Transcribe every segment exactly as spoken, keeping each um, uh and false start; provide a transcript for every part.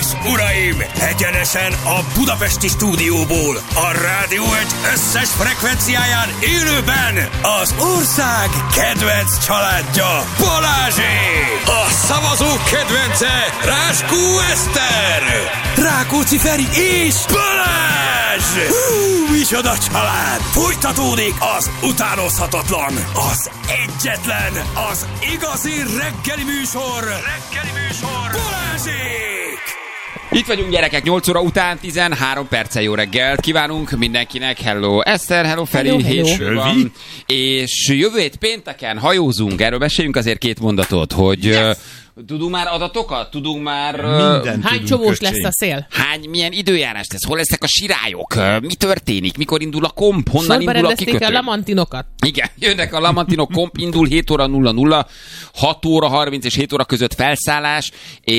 és uraim, egyenesen a budapesti stúdióból, a Rádió egy összes frekvenciáján élőben az ország kedvenc családja, Balázsék! A szavazók kedvence, Ráskó Eszter, Rákóczi Feri és Balázs! Hú, micsoda család! Folytatódik az utánozhatatlan, az egyetlen, az igazi reggeli műsor, reggeli műsor, Balázsék! Itt vagyunk, gyerekek, nyolc óra után, tizenhárom perccel jó reggelt kívánunk mindenkinek. Hello Eszter, hello Feri, hello, hello. hétfő van. És jövő hét pénteken hajózunk, erről meséljünk azért két mondatot, hogy... Yes. Tudunk már adatokat? Tudunk már... Minden hány csomós lesz a szél? Hány, milyen időjárás lesz? Hol lesznek a sirályok? Mi történik? Mikor indul a komp? Honnan Sorba indul a kikötő? a lamantinokat. Igen, jönnek a lamantinok, komp indul hét óra nulla nulla, hat óra harminc és hét óra között felszállás,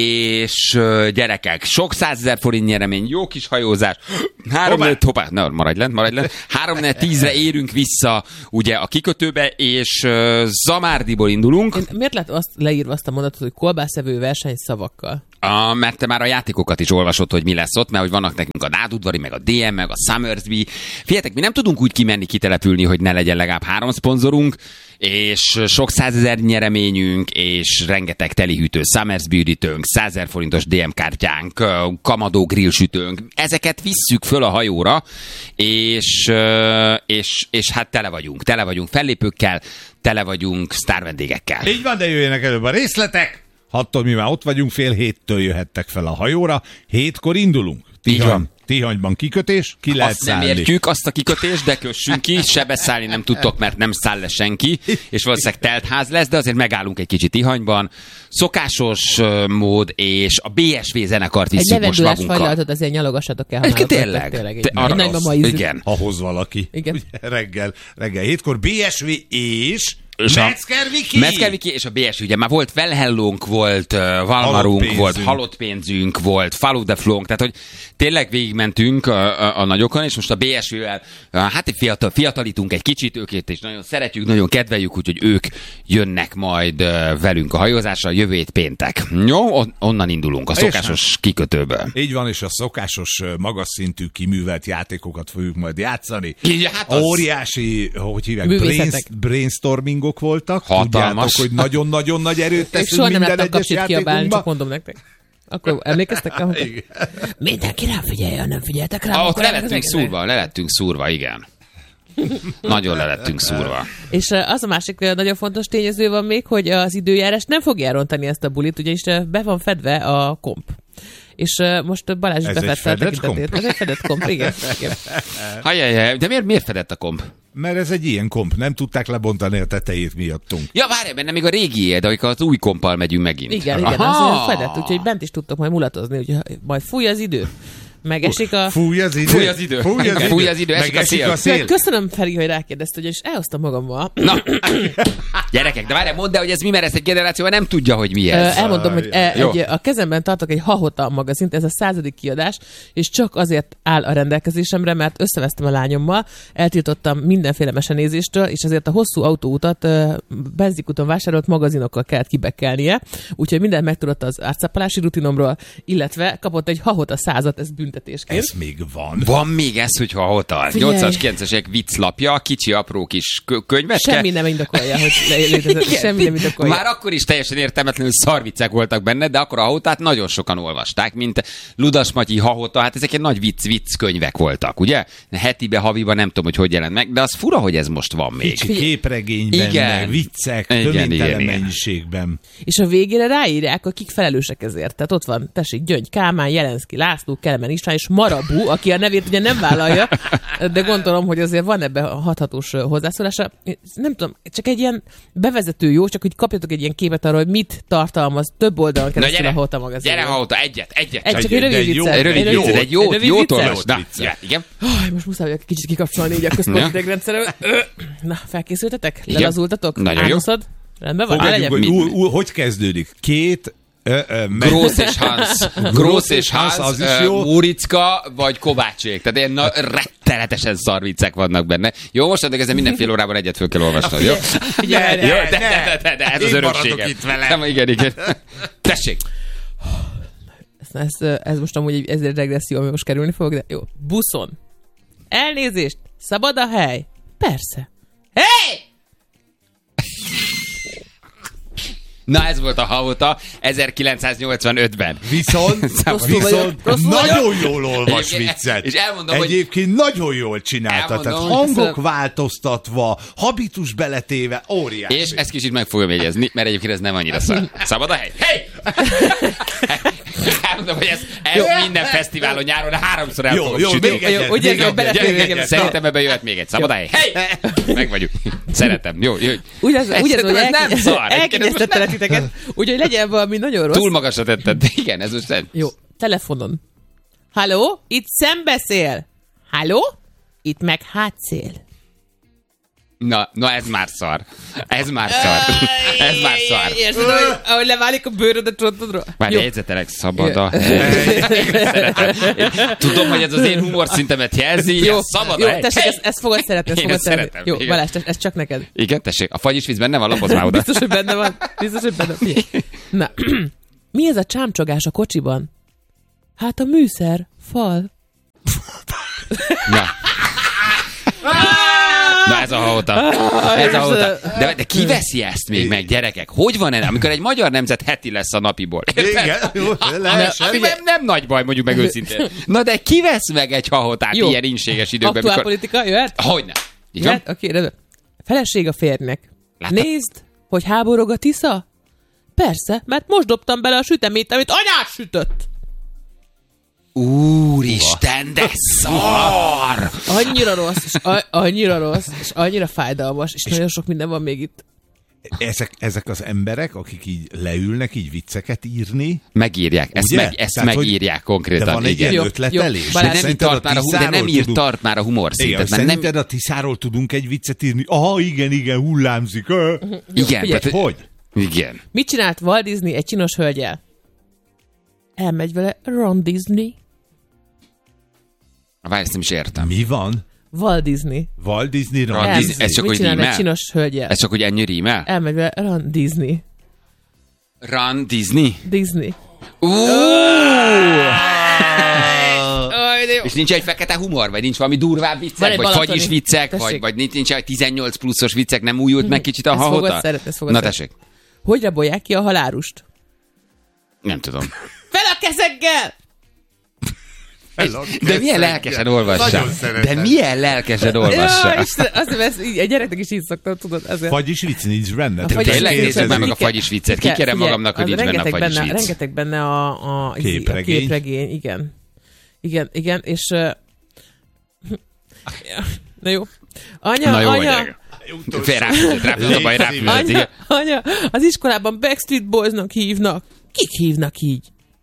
és gyerekek, sok százezer forint nyeremény, jó kis hajózás, három négy, hoppá, na, maradj lent, maradj lent, három négy tízre érünk vissza ugye a kikötőbe, és uh, Zamárdiból indulunk. Én miért lett azt leírva azt a mondatot, hogy kolbászevő verseny szavakkal? A, mert te már a játékokat is olvasod, hogy mi lesz ott, mert hogy vannak nekünk a Nádudvari, meg a dé em, meg a Summersby. Figyeljetek, mi nem tudunk úgy kimenni, kitelepülni, hogy ne legyen legalább három szponzorunk, és sok százezer nyereményünk, és rengeteg telihűtő Summersby üdítőnk, százezer forintos dé em kártyánk, kamadó grillsütőnk. Ezeket visszük föl a hajóra, és, és, és hát tele vagyunk. Tele vagyunk fellépőkkel, tele vagyunk sztárvendégekkel. Így van, de jöjjenek előbb a részletek. Hattól mi már ott vagyunk, fél héttől jöhettek fel a hajóra, hétkor indulunk. Tihany, Tihanyban kikötés, ki lehet azt nem szállni. értjük, azt a kikötést, de kössünk ki, se beszállni nem tudtok, mert nem száll le senki, és valószínűleg teltház lesz, de azért megállunk egy kicsit Tihanyban. Szokásos uh, mód, és a bé es vé zenekart visszük most magunkkal. Egy levendulás fajlatot azért nyalogassatok el, ha már tényleg, tényleg te, arra az, az, igen. Ahhoz valaki. Igen. Ugye, reggel, reggel hétkor bé es vé és... Metzger Viki! Metzger Viki és a bé es, ugye már volt Velhellónk, volt uh, Valmarunk, volt halott pénzünk, volt Follow the Flow-nk, tehát hogy tényleg végigmentünk a, a, a nagyokon, és most a bé es vé-vel uh, hát fiatal, fiatalítunk egy kicsit, őket és nagyon szeretjük, nagyon kedveljük, úgyhogy ők jönnek majd uh, velünk a hajózásra jövő hét péntek. Jó, on, onnan indulunk, a szokásos hát, kikötőből. Így van, és a szokásos magas szintű kiművelt játékokat fogjuk majd játszani. Ja, hát az... Óriási, hogy hívják, brains, brainstorming voltak. Hatalmas. Tudjátok, hogy nagyon-nagyon nagy erőt teszünk minden egyes játékunkba. Csak mondom nektek. Akkor emlékeztek rá? Mindenki rám figyelje, nem figyeltek rá. Ah, ott le lettünk szúrva, le lettünk szúrva, igen. Nagyon le lettünk szúrva. És az a másik nagyon fontos tényező van még, hogy az időjárás nem fogja elrontani ezt a bulit, ugyanis be van fedve a komp. És uh, most Balázs is befedte a tekintetét. Ez egy fedett komp, igen. igen. Hajjajjaj, de miért, miért fedett a komp? Mert ez egy ilyen komp, nem tudták lebontani a tetejét miattunk. Ja, várjál, benne még a régié, de amikor az új kompal megyünk megint. Igen, igen, az fedett, úgyhogy bent is tudtok majd mulatozni, hogy majd fúj az idő. Megesik a... Fúj az idő. Fúj az idő. Fúj az idő. Fúj az idő. Esik a szél. A szél. Köszönöm, Feri, hogy rákérdezte, hogy és elhoztam magammal. Na, gyerekek, de várjál, mondd el, hogy ez mi, mert ezt egy generáció nem tudja, hogy mi ez. Elmondom, hogy e, egy, a kezemben tartok egy Hahota magazint, ez a századik kiadás, és csak azért áll a rendelkezésemre, mert összevesztem a lányommal, eltiltottam mindenféle mesenézéstől, és azért a hosszú autóutat benzinkúton vásárolt magazinokkal kellett kibekkelnie, úgyhogy mindent megtudott az átszappalási rutinomról, illetve kapott egy Hahota százat, ez büntetésként. Ez még van. Van még ez, hogy Hahota. nyolcas, kilencesek vicclapja, kicsi, apró kis könyvecske. Semmi nem indokolja, hogy létezett. Semmi nem indokolja. Már akkor is teljesen értelmetlenül szarviccek voltak benne, de akkor a Hahotát nagyon sokan olvasták, mint Ludas Matyi, Hahota, hát ezek egy nagy vicc-vicc könyvek voltak, ugye? Hetibe, haviba nem tudom, hogy hogy jelent meg, de az fura, hogy ez most van még. Kicsi képregényben, igen. Viccek, töménytelen mennyiségben. És a végére ráírják, akik felelősek ezért. Tehát ott van, tessék, Gyöngy Kálmán, Jelenszky László, Kelemen István és Marabu, aki a nevét ugye nem vállalja, de gondolom, hogy azért van ebben a hathatós hozzászólása. Nem tudom, csak egy ilyen bevezető jó, csak hogy kapjatok egy ilyen képet arról, hogy mit tartalmaz több oldalon keresztül a Hahota magazin. Gyere Hahota, egyet, egyet. Egy, csak egy rövid vicc. Egy rövid vicc, egy jó, jó tolvas. Igen. Most muszáj vagyok kicsit kikapcsolni így a központi idegrendszerem. Na, felkészültetek? Lelazultatok? Nagyon jó. Rendben van? Hogy kezdődik? Két Grósz és Hans. Grósz és Hans, Múricka vagy Kovácsék. Tehát ilyen na, rettenetesen szarviccek vannak benne. Jó, most ezen mindenféle órában egyet föl kell olvasnod, jó? Figyelj, jó, de, de, de, de, ez az örökségem. Nem, igen, igen. Tessék. Ez, ez most amúgy egy, ez egy regresszió, ami most kerülni fog, de jó. Buszon. Elnézést, szabad a hely? Persze. Hey! Na ez volt a Havota ezerkilencszáznyolcvanötben. Viszont, viszont nagyon jól olvas Egyébként- viccet. és elmondom, hogy- Egyébként nagyon jól csinálta. Elmondom, Tehát hogy- hangok változtatva, habitus beletéve, óriási. És ezt kicsit meg fogom jegyezni, mert egyébként ez nem annyira szar. Szabad a hely? Hey! Elmondom, hogy ez, ez minden fesztiválon nyáron háromszor el Jó, fogom jó, sütni. még egyet, Jó, úgy még érzem, egyet, belefér még még egyet. egy- Szerintem ebbe jöhet még egy. Szabad a hely? Hey! Meg vagyunk. Szeretem. Jó, jó. Úgy az, úgy az, hogy ez nem elkigy- szar. elkényeztettelek titeket, úgyhogy legyen valami nagyon rossz. Túl magasra tetted. Igen, ez most nem. Jó, telefonon. Halló? Itt szembeszél. Halló? Itt meg hátszél. Na, na ez már szar. Ez már szar. Ez már szar. Érted, hogy, ahogy leválik a bőröd a csontodról? Már Jó. jegyzetelek szabad a hely. Szeretem. Tudom, hogy ez az én humorszintemet jelzi. Jó, Szabad jó, a hely. tessék, ezt, ezt fogod szeretni, ezt Én fogod ezt szeretni. szeretem, Jó, igen. Balázs, ez, ez csak neked. Igen, tessék. A fagyis víz benne van, lapozz már oda. Biztos, hogy benne van. Biztos, hogy benne van. Na, mi ez a csámcsogás a kocsiban? Hát a műszer, fal. Na. Na ez a Havota. Ez a Havota. De, de ki veszi ezt még meg, gyerekek? Hogy van ez, amikor egy magyar nemzet heti lesz a napiból? Igen, jó, lehessen. Ami nem, nem nagy baj, mondjuk meg őszintén. Na de ki vesz meg egy Hahotát Jó. ilyen inséges időkben? Aktuál Mikor... politika, jöhet? Hogyne. Így van? Jöhet? Oké, rendben. Feleség a férjnek. Láttad? Nézd, hogy háborog a Tisza? Persze, mert most dobtam bele a süteményt, amit anyád sütött. Úristen, de szar! Annyira rossz, és a- annyira rossz, és annyira fájdalmas, és nagyon sok minden van még itt. Ezek, ezek az emberek, akik így leülnek így vicceket írni, Megírják, ezt, Ugye? meg, ezt Tehát, hogy- megírják de konkrétan. van egy Igen. ilyen Jó, ötletelés. jó, De Balázs, nem, így Szerinted tart a már a, hu- de nem Tiszáról írt tudunk- tart már a humor Igen, szintet. Mert nem, szerinted a Tiszáról tudunk egy viccet írni? Aha, igen, igen, hullámzik. Ö. igen, figyelj. tehát, Hogy? igen. Mit csinált Walt Disney egy csinos hölgyel? Elmegy vele Ron Disney. Várj, ezt nem is értem. Mi van? Walt Disney. Walt Disney Ron Ron Disney- Disney. ez csak Mit hogy csinál egy rímel? csinos hölgyel? Ez csak, hogy ennyi rímel? Elmegy vele Ron Disney. Run Disney? Disney. Uh! Aj, de jó. És nincs egy fekete humor, vagy nincs valami durvább Van viccek, egy vagy balatoni. fagyis viccek, Tessék. vagy, vagy nincs, nincs egy tizennyolc pluszos viccek, nem újult meg kicsit a Ezt Hahota? fogod szeretni, ezt fogod Na szeretni. tessék. Hogy rabolják ki a halálust? Nem tudom. Fel a kezekkel! De milyen lelkesen olvassa. Nagyon szeretem. De milyen lelkesen olvassa. Ja, Isten, azért, mert ezt így, a gyereknek is így szoktam, tudod, ezért. Vagyis vicc nincs benne. A Te fagyis Tényleg ezt vicc- nézzük már meg a ki kell- fagyis viccet. ki kell- Kikérem figyelj, magamnak, hogy az nincs benne a rengeteg fagyis benne, vicc. rengeteg benne a, a, Képregény. a képregény, igen. Igen, igen, és... Uh, na jó. Anya, Na jó, anya, gyerek. Fél ráfizet, ráfizet a baj, ráfizet. anya, igen. anya, az iskolában Backstreet Boysnak hívnak. Kik hívnak így?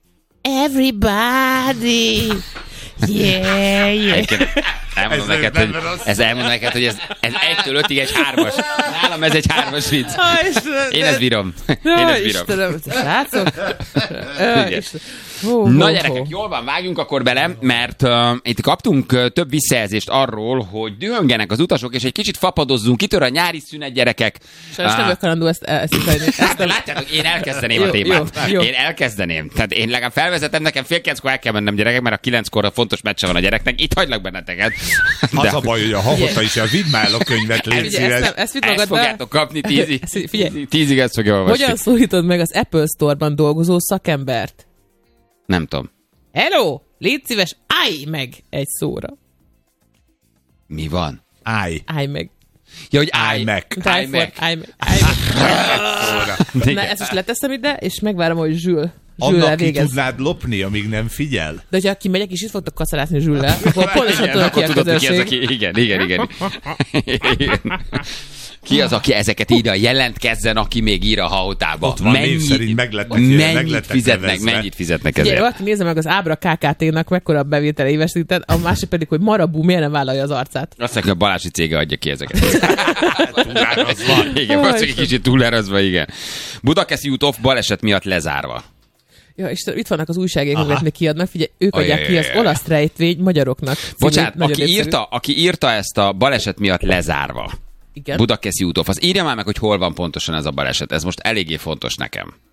Everybody! Yeah, yeah. Egyébként elmondom Ez neked, nem hogy rossz. ez elmondom neked, hogy ez, ez egytől ötig egy hármas. Nálam ez egy hármas vicc. Aj, Istenem, Én de- ezt bírom. Én Ja, ezt bírom. Istenem, srácok. Ja, Igen. Istenem. Hó, Na hó, gyerekek, hó. jól van, vágjunk akkor bele, mert uh, itt kaptunk uh, több visszajelzést arról, hogy dühöngenek az utasok, és egy kicsit fapadozzunk, kitör a nyári szünet, gyerekek. Sajnos nem Ah, vagyok halandó ezt, ezt kifejezni. Ezt Hát, nem, látjátok, én elkezdeném Jó, a témát. jó, jó. Én elkezdeném. Tehát én legalább felvezetem, nekem fél kilenckor el kell mennem, gyerekek, mert a kilenckor fontos meccse van a gyereknek. Itt hagylak benneteket. Az a baj, hogy a Hahota is, a vidd már el a könyvet, légy Figyelj, ezt, szíves. nem, ezt vidd Ezt magadba. fogjátok kapni tízig. Ezt- figyelj. Tízig ezt fogja olvasni. Hogyan szólítod meg az Apple Store-ban dolgozó szakembert? Nem tudom. Hello! Légy szíves, állj meg egy szóra. Mi van? Állj. Állj meg. Ja, hogy állj. Állj meg. Állj Állj meg. Állj meg. Állj meg. Igen. Na, ezt most leteszem ide, és megvárom, hogy Zsül. Zsül Annak ki végez. tudnád lopni, amíg nem figyel? De hogyha kimegyek, és itt fogtok kaszalászni Zsüllel, akkor pontosan Igen, tudod, ki akkor a tudod, hogy ki az, közönség. aki... Igen, igen, igen. igen. Ki az, aki ezeket írja? Jelentkezzen, aki még ír a Hahotába. Ott van, név szerint meg lettek- meg mennyit lettek fizetnek, nevezve. mennyit fizetnek Ugye, ezért? valaki nézze meg az Ábra ká ká té-nak mekkora a bevétele éves szinten, a másik pedig, hogy Marabú miért nem vállalja az arcát. Azt mondja, hogy a Balási cége adja ki ezeket. Túlárazva. Igen, Ó, most csak egy Isten. kicsit túlárazva, igen. Budakeszi út off baleset miatt lezárva. Ja, és itt vannak az újságok, amiket még kiadnak, figyelj, ők adják ki az Ajajajaj. olasz rejtvény magyaroknak. című Bocsánat, nagyon aki egyszerű. írta, aki írta ezt a baleset miatt lezárva, Igen. Budakeszi út off, az írja már meg, hogy hol van pontosan ez a baleset. Ez most eléggé fontos nekem.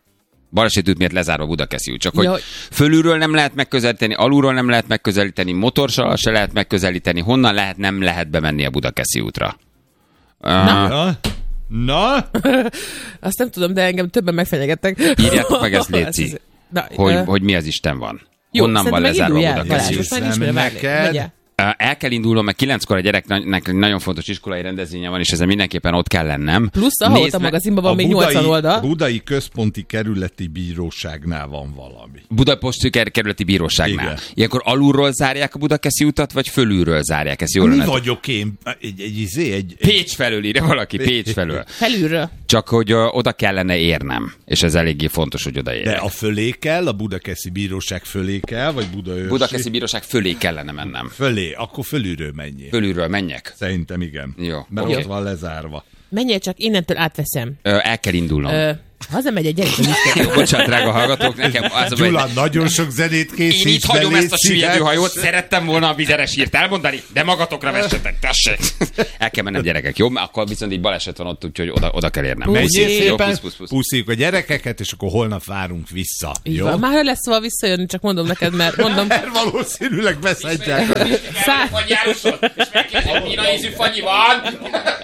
Baleset út miatt lezárva Budakeszi út. Csak hogy Ja. fölülről nem lehet megközelíteni, alulról nem lehet megközelíteni, motorsaval se lehet megközelíteni, honnan lehet, nem lehet bemenni a Budakeszi útra. Na. Uh, Na? Na? Azt nem tudom, de engem többen megfenyegettek. Írjátok meg ezt, Léci, Ez- Na, hogy, ö, hogy mi az Isten van. jó, Honnan van szerintem lezárva megindulj el, Budakeszi Balázs, út? most már nincs mire várni. Neked? Menj el. El kell indulnom, meg kilenckor a gyereknek nagyon fontos iskolai rendezvénye van, és ezen mindenképpen ott kell lennem. Plusz a Nézd Hallott a meg- magazinban van A még budai, nyolcvan oldal. Budai Központi Kerületi Bíróságnál van valami. Budapesti kerületi bíróságnál. Igen. Ilyenkor alulról zárják a Budakeszi utat, vagy fölülről zárják? Ezt jól Mi lenne. vagyok én? Egy, egy, izé, egy, egy Pécs felől írja valaki, Pécs felől. Felülről. Csak hogy ö, oda kellene érnem, és ez eléggé fontos, hogy oda de érjek. a fölé kell, a Budakeszi Bíróság fölé kell, vagy Budaörsi? Budakeszi bíróság fölé kellene mennem. Fölé, akkor fölülről menjél. Fölülről menjek. Szerintem igen. Jó, Mert oké. ott van lezárva. Menjél csak, innentől átveszem. Ö, el kell indulnom. Ö, hazamegy egy gyerek, hogy Jó, bocsánat, drága hallgatók, nekem az a baj, Gyula, nagyon sok zenét készít. én itt hagyom légy ezt a szíves. süllyedő hajót, szerettem volna a videres hírt elmondani, de magatokra vessetek, tessék. El kell mennem, gyerekek, jó? Mert akkor viszont így baleset van ott, úgyhogy oda, oda kell érnem. Menjél Puszi. Jó, szépen, pusz, pusz, pusz. puszíjuk a gyerekeket, és akkor holnap várunk vissza. Így Jó? van. Már lesz szóval visszajönni, csak mondom neked, mert mondom, Mert valószínűleg beszedják. szá... Vagy Jánoson, és megkérdezem, Pina ízű fanyi van.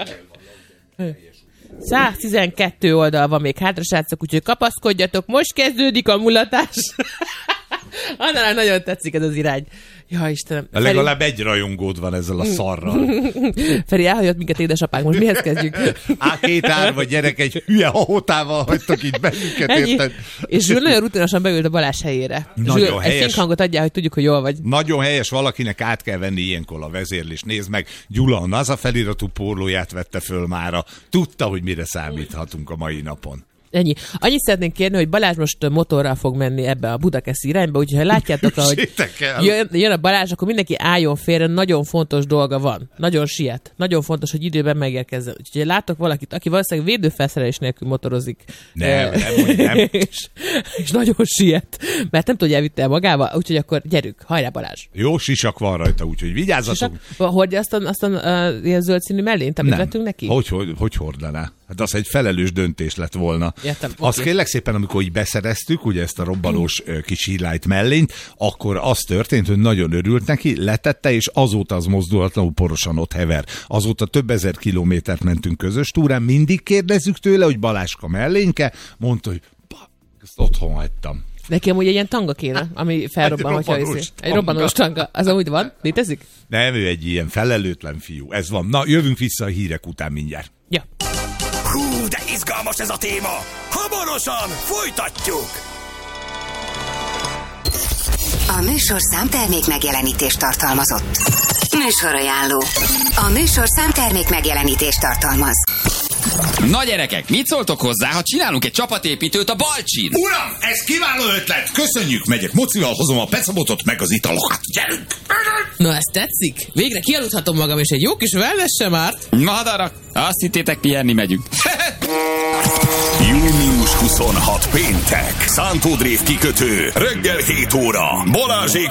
száztizenkettő oldal van még hátra, srácok, úgyhogy kapaszkodjatok, most kezdődik a mulatás. Annál nagyon tetszik ez az irány. Ja, Istenem. Feri, Legalább egy rajongód van ezzel a szarral. Feri elhagyott minket édesapánk, most mihez kezdjük? Á, két árva gyerek egy hülye hahotával hagytak itt bennünket, Ennyi. érted? És Zsül nagyon rutinosan beült a Balázs helyére. Nagyon Zsül, egy helyes. színhangot adjál, hogy tudjuk, hogy jól vagy. Nagyon helyes, valakinek át kell venni ilyenkor a vezérlést. Nézd meg, Gyula a NASA feliratú pórlóját vette föl mára. Tudta, hogy mire számíthatunk a mai napon. Ennyi. Annyit szeretnénk kérni, hogy Balázs most motorral fog menni ebbe a Budakeszi irányba, úgyhogy ha látjátok, ahogy Hűsétek el. jön, jön a Balázs, akkor mindenki álljon félre, nagyon fontos dolga van. Nagyon siet. Nagyon fontos, hogy időben megérkezzen. Úgyhogy ha látok valakit, aki valószínűleg védőfelszerelés nélkül motorozik. Nem, eh, nem, mondj, nem. és, és nagyon siet, mert nem tudja, elvitte el magával, úgyhogy akkor gyerünk, hajrá Balázs. Jó sisak van rajta, úgyhogy vigyázzatok. Hordja azt a, azt a uh, ilyen zöld színű mellényt, amit vettünk neki? Hogy, hogy, hogy hordaná? Hát az egy felelős döntés lett volna. Értem, Azt oké. kérlek szépen, amikor így beszereztük, ugye ezt a robbanós ö, kis highlight mellényt, akkor az történt, hogy nagyon örült neki, letette, és azóta az mozdulatlanul porosan ott hever. Azóta több ezer kilométert mentünk közös túrán, mindig kérdezzük tőle, hogy Baláska mellényke, mondta, hogy ba, ezt otthon hagytam. Neki amúgy egy ilyen tanga kéne, ami felrobban, Egy hogyha robbanós viszi. Egy tanga. robbanós tanga. Az amúgy van? Létezik? Nem, ő egy ilyen felelőtlen fiú. Ez van. Na, jövünk vissza a hírek után mindjárt. Ja. Hú, de izgalmas ez a téma! Hamarosan folytatjuk! A műsorszám termék megjelenítést tartalmazott. Műsorajánló. A műsorszám termék megjelenítést tartalmaz. Na gyerekek, mit szóltok hozzá, ha csinálunk egy csapatépítőt a Balcsin? Uram, ez kiváló ötlet! Köszönjük, megyek mocival, hozom a pecabotot meg az italokat. Gyerünk! Na, ez tetszik? Végre kialudhatom magam, és egy jó kis wellness sem árt. Madarak, azt hittétek, pihenni megyünk. június huszonhatodika péntek. Szántó Drév kikötő. Reggel hét óra. Balázsék